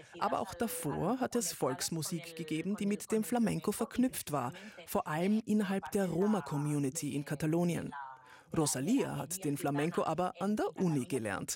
Aber auch davor hat es Volksmusik gegeben, die mit dem Flamenco verknüpft war, vor allem innerhalb der Roma-Community in Katalonien. Rosalía hat den Flamenco aber an der Uni gelernt.